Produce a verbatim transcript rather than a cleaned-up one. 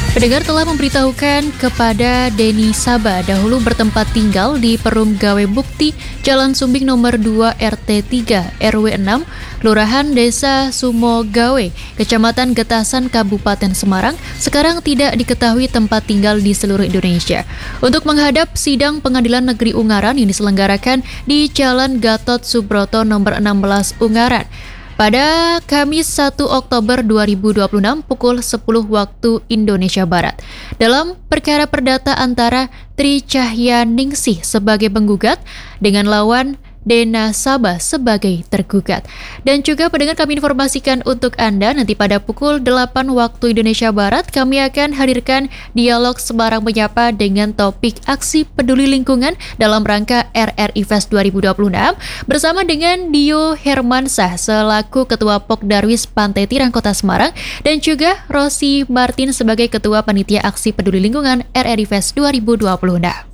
Pendengar telah memberitahukan kepada Denny Saba dahulu bertempat tinggal di Perum Gawe Bukti, Jalan Sumbing nomor dua R T tiga R W enam, Kelurahan Desa Sumogawe, Kecamatan Getasan, Kabupaten Semarang, sekarang tidak diketahui tempat tinggal di seluruh Indonesia. Untuk menghadap sidang Pengadilan Negeri Ungaran yang diselenggarakan di Jalan Gatot Subroto nomor enam belas Ungaran pada Kamis satu Oktober dua ribu dua puluh enam pukul sepuluh waktu Indonesia Barat. Dalam perkara perdata antara Tri Cahyaningsih sebagai penggugat dengan lawan Dena Saba sebagai tergugat. Dan juga pendengar, kami informasikan untuk Anda nanti pada pukul delapan waktu Indonesia Barat kami akan hadirkan dialog Semarang Menyapa dengan topik aksi peduli lingkungan dalam rangka R R I Fest dua ribu dua puluh enam bersama dengan Dio Hermansah selaku Ketua Pokdarwis Pantai Tirang Kota Semarang dan juga Rosi Martin sebagai Ketua Panitia Aksi Peduli Lingkungan R R I Fest dua ribu dua puluh enam.